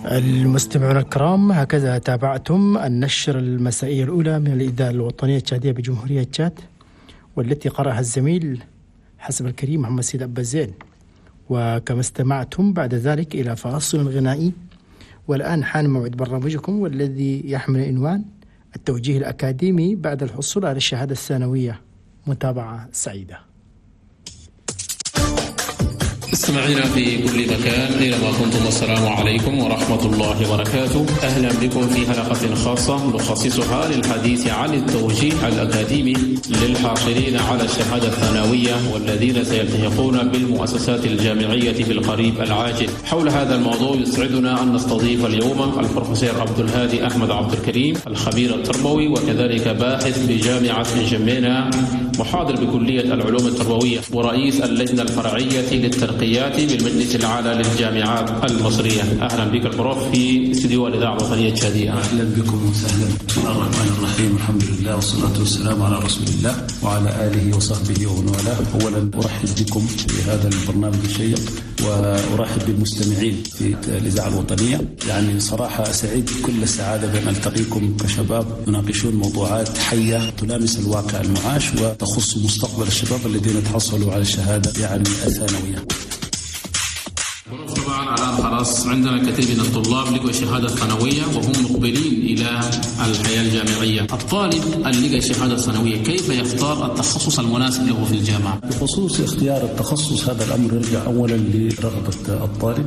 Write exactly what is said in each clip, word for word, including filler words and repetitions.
المستمعون الكرام، هكذا تابعتم النشر المسائية الأولى من الإذاعة الوطنية التشادية بجمهورية تشاد، والتي قرأها الزميل حسب الكريم محمد سيد أبازين. وكما استمعتم بعد ذلك إلى فاصل غنائي، والآن حان موعد برنامجكم والذي يحمل عنوان التوجيه الأكاديمي بعد الحصول على الشهادة الثانوية. متابعة سعيدة. مستمعينا في كل مكان أينما كنتم، السلام عليكم ورحمة الله وبركاته. أهلا بكم في حلقة خاصة نخصصها للحديث عن التوجيه الأكاديمي للحاصلين على الشهادة الثانوية والذين سيلتحقون بالمؤسسات الجامعية في القريب العاجل. حول هذا الموضوع يسعدنا أن نستضيف اليوم البروفيسور عبد الهادي أحمد عبد الكريم، الخبير التربوي وكذلك باحث بجامعة جمينة، محاضر بكلية العلوم التربوية ورئيس اللجنة الفرعية للترقيات بالمجلس الأعلى للجامعات المصرية. أهلا بك البروف في استديو الإذاعة الوطنية التشادية. أهلا بكم وسهلا. بسم الله الرحمن الرحيم، الحمد لله والصلاة والسلام على رسول الله وعلى آله وصحبه ومن والاه. أولا أرحب بكم في هذا البرنامج الشيق، وأرحب بالمستمعين في الإذاعة الوطنية. يعني صراحة سعيد كل السعادة بأن ألتقيكم كشباب تناقشون موضوعات حية تلامس الواقع المعاش وتخص مستقبل الشباب الذين تحصلوا على الشهادة يعني الثانوية. طبعا الآن خلاص عندنا كثير من الطلاب لقوا الشهادة الثانوية وهم مقبلين إلى الحياة الجامعية. الطالب اللي لقى الشهادة الثانوية كيف يختار التخصص المناسب له في الجامعة؟ بخصوص اختيار التخصص، هذا الأمر يرجع أولا لرغبة الطالب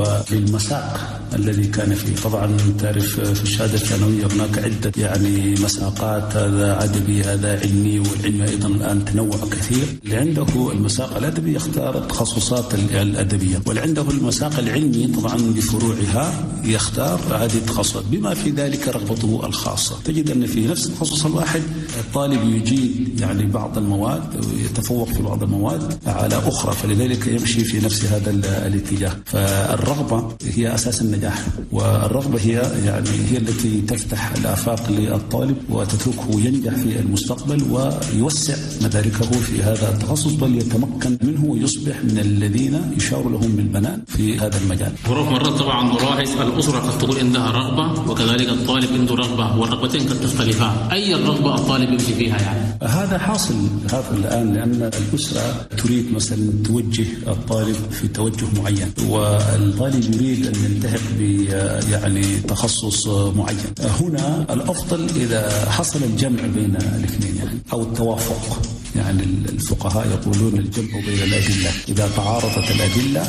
وللمساق الذي كان فيه. طبعا تعرف في الشهادة الثانوية هناك عدة يعني مساقات، هذا عدبي هذا علمي، والعلمي أيضا الآن تنوع كثير. اللي عنده المساق الأدبي يختار التخصصات الأدبية، واللي عنده المساق العلمي طبعا بفروعها يختار هذه التخصصات بما في ذلك رغبته الخاصة. تجد أن في نفس التخصص الواحد الطالب يجيد يعني بعض المواد ويتفوق في بعض المواد على أخرى، فلذلك يمشي في نفس هذا الاتجاه. فالرغبة هي أساس النجاح، والرغبة هي يعني هي التي تفتح الآفاق للطالب وتتركه ينجح في المستقبل ويوسع مداركه في هذا التخصص، بل يتمكن منه ويصبح من الذين يشار لهم بالبنان في هذا المجال. ظروف مرات طبعا نلاحظ الأسرة قد تقول عندها رغبة وكذلك الطالب عنده رغبة، والرغبتين قد تختلفان. أي الرغبة الطالب يمشي فيها يعني؟ هذا حاصل هذا الآن، لأن الأسرة تريد مثلا توجه الطالب في توجه معين، والطالب يريد أن يلتحق ب يعني تخصص معين. هنا الأفضل إذا حصل الجمع بين الاثنين يعني أو التوافق. يعني الفقهاء يقولون الجمع بين الأدلة، إذا تعارضت الأدلة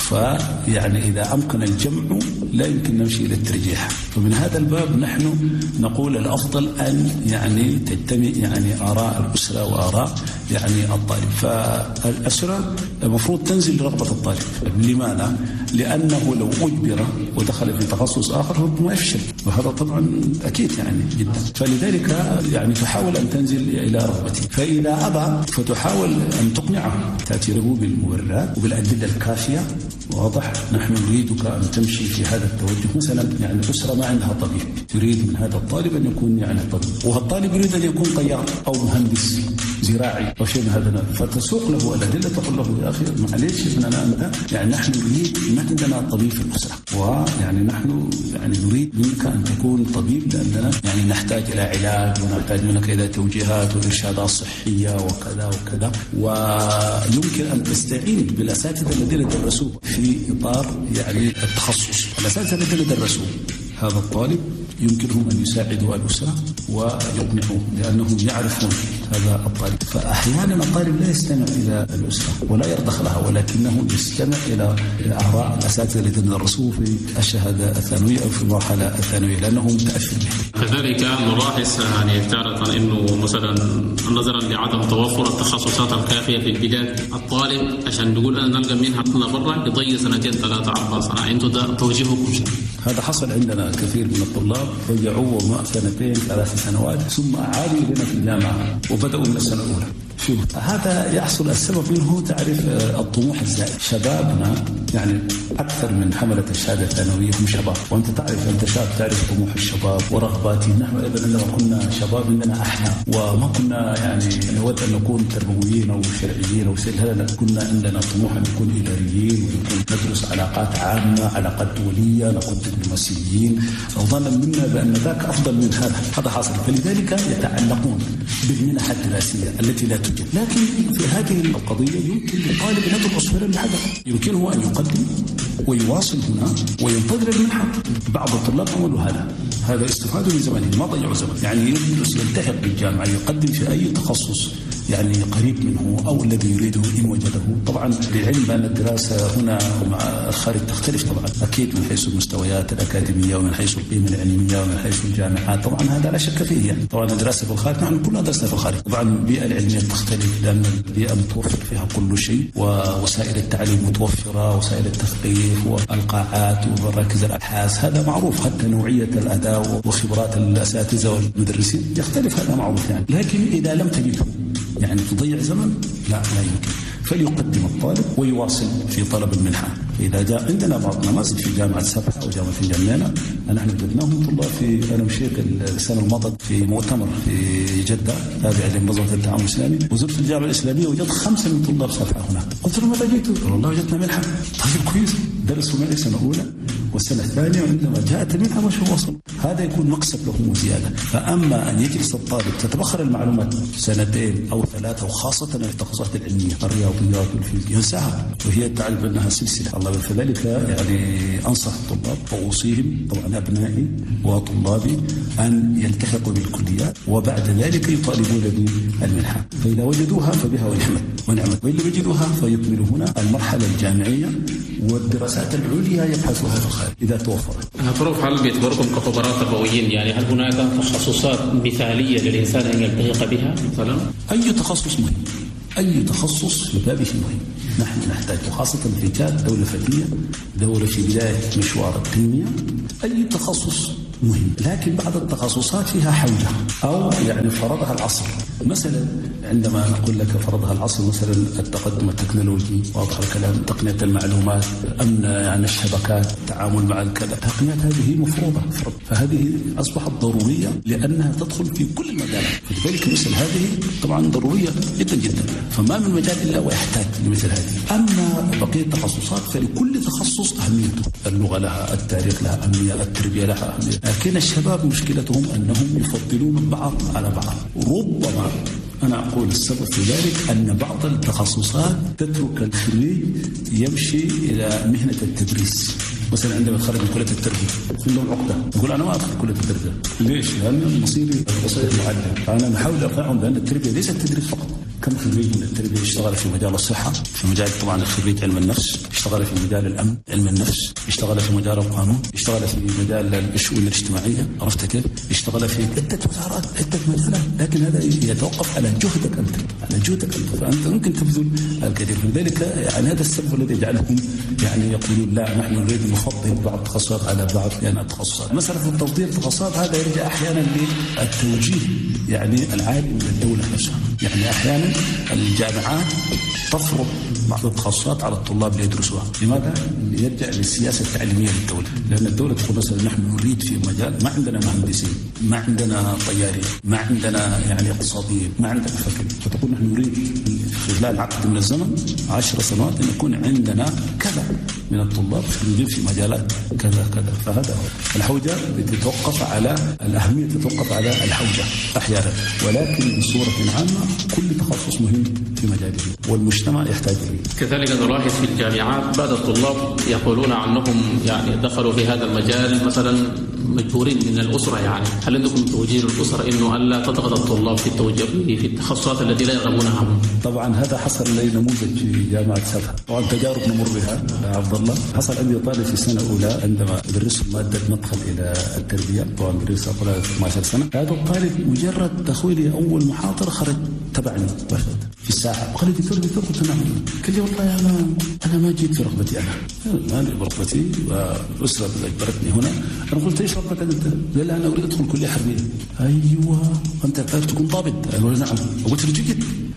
فيعني إذا أمكن الجمع لا يمكن نمشي إلى الترجيح. فمن هذا الباب نحن نقول الأفضل أن يعني تجتمع يعني آراء الأسرة وآراء يعني الطالب. فالأسرة المفروض تنزل رغبة الطالب. لماذا؟ لأنه لو أجبر ودخل في تخصص آخر ربما يفشل، وهذا طبعا أكيد يعني جدا. فلذلك يعني تحاول أن تنزل إلى رغبته، فإذا أبى فتحاول أن تقنعه، تأتي له بالمبررات وبالأدلة الكافية. واضح؟ نحن نريدك أن تمشي في هذا التوجه. مثلا يعني الأسرة ما عندها طبيب، تريد من هذا الطالب أن يكون يعني طبيب، وهالطالب يريد أن يكون طيار أو مهندس زراعي أو شيء من هذا، فتسوق له الأدلة، تقول له يا أخي معليش ابننا أنت يعني نحن نريد، ما عندنا طبيب في الأسرة، ويعني نحن يعني نريد منك أن تكون طبيب، لأننا يعني نحتاج إلى علاج ونحتاج منك إلى توجيهات وإرشادات صحية وكذا وكذا. ويمكن أن تستعين بالأساتذة الذين درسوه في إطار يعني التخصص. الأساتذة الذين درسوه هذا الطالب يمكنهم أن يساعدوا الأسرة ويقنعوه، لأنهم يعرفون هذا الطالب. فأحيانا الطالب لا يستمع إلى الأسرة ولا يرضخ لها، ولكنه يستمع إلى آراء الأساتذة الذين درسوه في الشهادة الثانوية أو في المرحلة الثانوية، لأنه متأثر به. كذلك نلاحظ يعني تارة أنه مثلا نظرا لعدم توفر التخصصات الكافية في البلاد، الطالب عشان نقول أنا نلقى منها برا يضيع سنتين ثلاثة أربع سنة. أنتم ده توجيهكم؟ هذا حصل عندنا كثير من الطلاب رجعوا سنتين ثلاث سنوات ثم أعادوا لنا في الجامعة وبدأوا من السنة الأولى. شوف هذا يحصل السبب منه تعرف الطموح الزائد. شبابنا يعني أكثر من حملة الشهادة الثانوية هم شباب، وأنت تعرف أنت شاب تعرف طموح الشباب ورغباتهم. نحن أيضا عندما كنا شباب عندنا أحلام وما كنا يعني نود أن نكون تربويين أو شرعيين أو سيل، لا كنا عندنا طموح أن نكون إداريين ونكون ندرس علاقات عامة، علاقات دولية، نكون دبلوماسيين، أو ظنا منا بأن ذاك أفضل من هذا. هذا حاصل، فلذلك يتعلقون بالمنح الدراسية التي لا توجد. لكن في هذه القضية يمكن للطالب أن يدرس فعلا بهدف، يمكنه أن يقدم ويواصل هنا وينتظر المنحة. بعض الطلاب عملوا هذا، هذا استفادوا من زمانهم ما ضيعوا زمن، يعني يدرس يلتحق بالجامعة يقدم في أي تخصص يعني قريب منه أو الذي يريده إن وجده. طبعا للعلم أن الدراسة هنا مع الخارج تختلف طبعا أكيد من حيث المستويات الأكاديمية ومن حيث القيمة العلمية ومن حيث الجامعات، طبعا هذا لا شك فيه. يعني طبعا الدراسة في الخارج نحن كلنا درسنا في الخارج، طبعا البيئة العلمية تختلف لأن البيئة متوفر فيها كل شيء، ووسائل التعليم متوفرة، وسائل التثقيف والقاعات ومراكز الأبحاث، هذا معروف. حتى نوعية الأداء وخبرات الأساتذة والمدرسين يختلف، هذا معروف يعني. لكن إذا لم تجده يعني تضيع زمن، لا لا يمكن. فليقدم الطالب ويواصل في طلب المنحة. إذا جاء عندنا بعض نماذج في جامعة سبحة أو جامعة الجنينة، نحن وجدناهم طلاب في أنا مشيت السنة الماضية في مؤتمر في جدة تابع لمنظمة التعاون الإسلامي، وزرت الجامعة الإسلامية وجدت خمسة من طلاب سبحة هناك. قلت لهم ماذا جئتوا؟ قالوا والله وجدنا منحة. طيب كويس، درسوا معي سنة أولى والسنة الثانية، وعندما جاءت المنحة ما شو وصل. هذا يكون مكسب لهم وزيادة. فأما أن يجلس الطالب تتبخر المعلومات سنتين أو ثلاثة، وخاصة التخصصات العلمية الرياضيات والفيزياء ينساها، وهي تعرف أنها سلسلة. الله فذلك يعني أنصح الطلاب وأوصيهم طبعا أبنائي وطلابي أن يلتحقوا بالكليات وبعد ذلك يطالبون بالمنحة، فإذا وجدوها فبها ونعمت ونعمت، وإن لم يجدوها فيكملوا هنا المرحلة الجامعية والدراسات العليا يبحثوها في الخارج إذا توفرت. هل هل بيعتبركم كخبراء تربويين؟ يعني هل هناك تخصصات مثالية للإنسان أن يلتحق بها مثلا؟ أي تخصص مهم، أي تخصص ببابه مهم. نحن نحتاج، وخاصة في تشاد دولة فتية، دولة في بداية مشوار التنمية، أي تخصص مهم. لكن بعض التخصصات فيها حوجة أو يعني فرضها العصر. مثلا عندما نقول لك فرضها العصر، مثلا التقدم التكنولوجي، واضح الكلام، تقنية المعلومات، أمن يعني الشبكات، التعامل مع الكذا، التقنيات هذه مفروضة، فهذه أصبحت ضرورية لأنها تدخل في كل المجالات، فلذلك مثل هذه طبعا ضرورية جدا جدا، فما من مجال إلا ويحتاج لمثل هذه. أما بقية التخصصات فلكل تخصص أهميته، اللغة لها، التاريخ لها أهمية، التربية لها أهمية. لكن الشباب مشكلتهم أنهم يفضلون بعض على بعض. ربما أنا أقول السبب في ذلك أن بعض التخصصات تترك الخريج يمشي إلى مهنة التدريس. مثلا عندما يتخرج من كلية التربية يكون لهم عقدة، يقول أنا ما أدخل كلية التربية. ليش؟ لأن مصيري بصير معلم. فأنا نحاول أقنعهم بأن التربية ليست تدريس فقط. كم خريج من التربية اشتغل في مجال الصحة، في مجال طبعا الخريج علم النفس، اشتغل في مجال الأمن علم النفس، اشتغل في مجال القانون، اشتغل في مجال الشؤون الاجتماعية، عرفت كيف؟ اشتغل في عدة وزارات، عدة مجالات، لكن هذا يتوقف على جهدك أنت، على جهدك أنت، فأنت ممكن تبذل الكثير. لذلك يعني هذا السبب الذي يجعلهم يعني يقولون لا نحن نريد نفضل بعض التخصصات على بعض يعني التخصصات. مسألة في تفضيل التخصصات هذا يرجع أحيانا للتوجيه يعني العالي من الدولة نفسها. يعني أحيانا الجامعات تفرض بعض التخصصات على الطلاب ليدرسوها. لماذا؟ يرجع للسياسة التعليمية للدولة، لأن الدولة تقول مثلا نحن نريد في مجال ما عندنا مهندسين، ما عندنا طيارين، ما عندنا يعني اقتصاديين، ما عندنا فكر، فتقول نحن نريد خلال عقد من الزمن عشر سنوات أن يكون عندنا كذا من الطلاب نجيب في مجالات كذا كذا. فهذا هو الحوجة تتوقف على الأهمية، تتوقف على الحوجة أحيانا، ولكن بصورة عامة كل تخصص مهم في مجاله والمجتمع يحتاج إليه. كذلك نلاحظ في الجامعات بعض الطلاب يقولون عنهم يعني دخلوا في هذا المجال مثلا مجبورين من الأسرة. يعني هل عندكم توجيه الأسرة إنه ألا تضغط الطلاب في التوجيه في التخصصات التي لا يرغبونها هم؟ طبعا هذا حصل لي نموذج في جامعة سبحة، طبعا تجارب نمر بها يا عبد الله. حصل عندي طالب في سنة أولى عندما درسوا مادة مدخل إلى التربية، طبعا درسها قبل اثنتي عشرة سنة. هذا الطالب مجرد دخولي أول محاضرة خرج تبعني في الساحة وقال لي دكتور دكتور قلت نعم. قال لي والله أنا أنا ما جيت في رغبتي، أنا ما لي برغبتي والأسرة أجبرتني هنا. أنا قلت إيش رغبتك أنت؟ قال لي أنا أريد أدخل كلية حربية. أيوة أنت تعرف تكون ضابط؟ قال لي نعم. قلت له جيد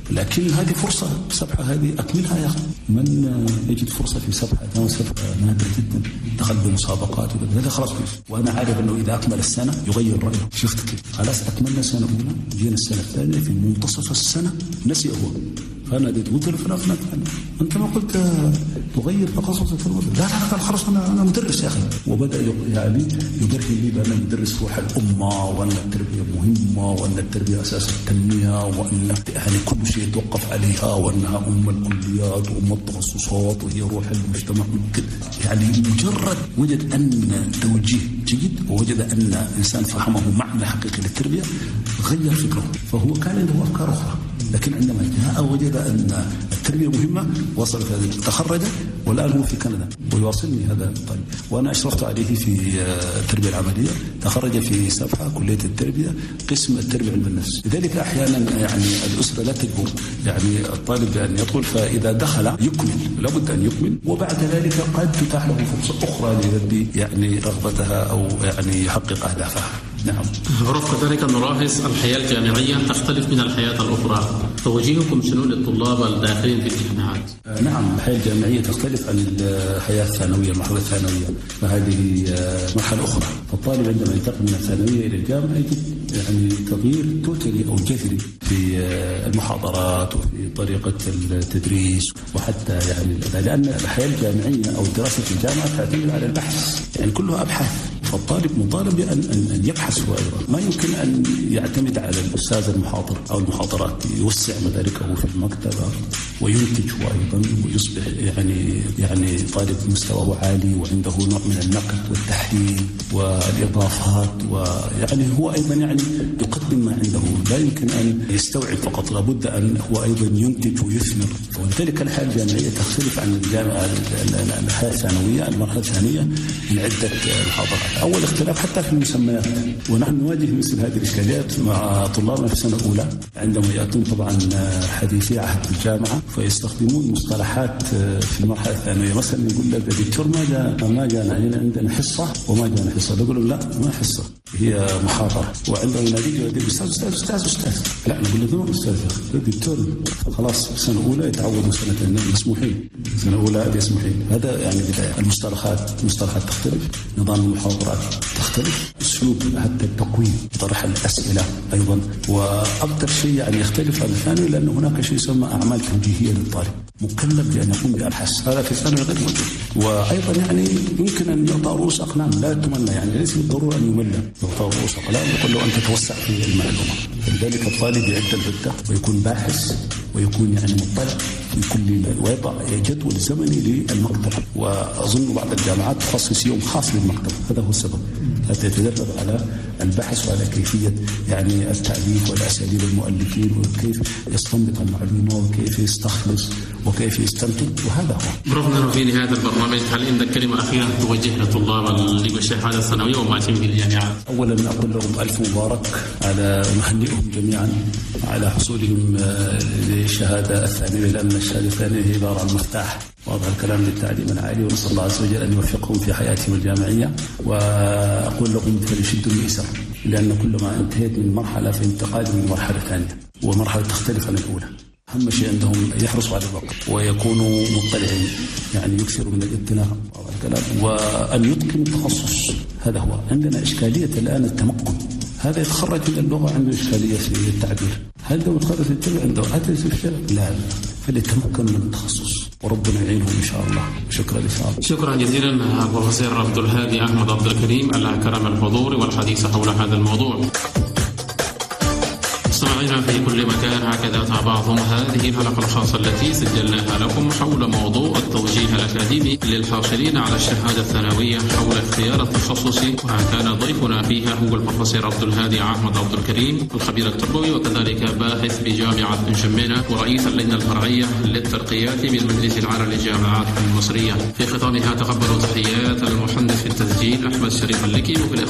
لكن هذه فرصة. سبحة هذه أكملها يا أخي. من يجد فرصة في سبحة هذا سبحة نادر جدا. دخل بمسابقات هذا خلاص. وأنا عارف أنه إذا أكمل السنة يغير رأيه. شفت كيف؟ خلاص أكملنا السنة الأولى، جينا السنة الثانية في منتصف السنة نسي هو. فأنا قلت له فلان فلان أنت ما قلت تغير تخصصك في المدرسة؟ لا لا لا خلاص أنا أنا مدرس يا أخي. وبدأ يعني يبرهن لي بأن مدرس روح الأمة، وأن التربية مهمة، وأن التربية أساس التنمية، وأن يعني كل شيء يتوقف عليها، وأنها أم الكليات وأم التخصصات وهي روح المجتمع. يعني مجرد وجد أن توجيه جيد ووجد أن إنسان فهمه معنى حقيقي للتربية غير فكره. فهو كان عنده أفكار أخرى، لكن عندما جاء وجد أن التربية مهمة وصل في هذا، تخرج والآن هو في كندا ويواصلني هذا الطالب. وأنا أشرفت عليه في التربية العملية، تخرج في سبحة كلية التربية قسم التربية علم النفس. لذلك أحيانا يعني الأسرة لا تجبر يعني الطالب بأن يدخل، فإذا دخل يكمل، لابد أن يكمل، وبعد ذلك قد تتاح له فرصة أخرى ليلبي يعني رغبتها أو يعني يحقق أهدافها. نعم. عرف كذلك نلاحظ الحياة الجامعية تختلف من الحياة الأخرى. توجيهكم شنو للطلاب الداخلين في الجامعات؟ نعم، الحياة الجامعية تختلف عن الحياة الثانوية، المرحلة الثانوية، فهذه مرحلة أخرى. فالطالب عندما ينتقل من الثانوية إلى الجامعة يجد يعني تغيير توتالي أو جذري في المحاضرات وفي طريقة التدريس وحتى يعني لأن الحياة الجامعية أو الدراسة في الجامعة تعتمد على البحث، يعني كلها أبحاث. فالطالب مطالب بأن أن يبحث هو أيضا، ما يمكن أن يعتمد على الأستاذ المحاضر أو المحاضرات، يوسع مداركه في المكتبة وينتج هو أيضا ويصبح يعني يعني طالب مستواه عالي وعنده نوع من النقد والتحليل والإضافات، ويعني هو أيضا يعني يقدم ما عنده، لا يمكن أن يستوعب فقط، لابد أن هو أيضا ينتج ويثمر. ولذلك الحياة الجامعية تختلف عن الجامعة الحياة الثانوية المرحلة الثانية من عدة محاضرات. أول اختلاف حتى في المسميات، ونحن نواجه مثل هذه الإشكاليات مع طلابنا في السنة الأولى عندما يأتون طبعا حديثي عهد الجامعة فيستخدمون مصطلحات في المرحلة الثانوية. مثلا يقول لك الدكتور ما جاء ما جاء عندنا حصة وما جاء حصة، نقول لهم لا ما حصة هي محاضرة، وعندما يناديك يقول أستاذ أستاذ أستاذ أستاذ لا نقول له أستاذ الدكتور. خلاص السنة الأولى يتعودوا سنة مسموحين، السنة الأولى مسموحين. هذا يعني بداية. المصطلحات المصطلحات تختلف، نظام المحاضرات تختلف، أسلوب حتى التقويم، طرح الأسئلة أيضا. وأكثر شيء يعني يختلف عن الثانوي لأن هناك شيء يسمى أعمال توجيهية للطالب، مكلف بأن يقوم بأبحاث، هذا في الثانوي غير موجود. وأيضا يعني يمكن أن يعطى رؤوس أقلام لا تمنى، يعني ليس بالضرورة أن يمل، يعطى رؤوس أقلام يقول له أنت توسع في المعلومة. لذلك الطالب يعد العدة ويكون باحث ويكون يعني مطلع في كل، ويضع جدول زمني للمكتب. وأظن بعض الجامعات تخصص يوم خاص للمكتب، هذا هو السبب، حتى يتدرب على البحث وعلى كيفية يعني التأليف والأساليب المؤلفين وكيف يستنبط المعلومة وكيف يستخلص وكيف يستنتج، وهذا هو. برفضنا في نهاية البرنامج، هل عندك كلمة أخيرة توجه لطلاب اللي الشهادة الثانوية وما في الجامعات؟ أولا أقول لهم ألف مبارك على نهنئهم جميعا على حصولهم للشهادة الثانوية، لأن الشهادة الثانوية هي عبارة عن مفتاح واضح الكلام للتعليم العالي، ونسأل الله عز وجل أن يوفقهم في حياتهم الجامعية. وأقول لهم فليشدوا المئزر، لأن كلما انتهيت من مرحلة في انتقال من مرحلة ثانية، ومرحلة تختلف عن الأولى. أهم شيء عندهم يحرصوا على الوقت ويكونوا مطلعين، يعني يكثروا من الاطلاع وأن يتقنوا التخصص. هذا هو. عندنا إشكالية الآن التمكن، هذا يتخرج من اللغة عنده إشكالية في التعبير، هل لو يتخرج في التربية عنده أدرس في الشارع؟ لا، فليتمكن من التخصص وربنا يعينهم إن شاء الله. شكرا لك. شكرا جزيلا بروفيسور عبد الهادي أحمد عبد الكريم على كرم الحضور والحديث حول هذا الموضوع. مستمعينا في كل مكان، هكذا تابعتم هذه الحلقة الخاصة التي سجلناها لكم حول موضوع التوجيه الأكاديمي للحاصلين على الشهادة الثانوية حول اختيار التخصص، وكان ضيفنا فيها هو البروفيسور عبد الهادي أحمد عبد الكريم، الخبير التربوي وكذلك باحث بجامعة جمينة ورئيس اللجنة الفرعية للترقيات بالمجلس العالي للجامعات المصرية. في ختامها تقبلوا تحيات المهندس في التسجيل أحمد شريف اللكي.